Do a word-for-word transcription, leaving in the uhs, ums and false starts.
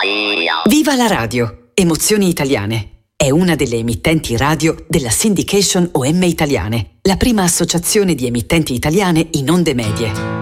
Viva la radio! Emozioni italiane. È una delle emittenti radio della Syndication O M Italiane, la prima associazione di emittenti italiane in onde medie.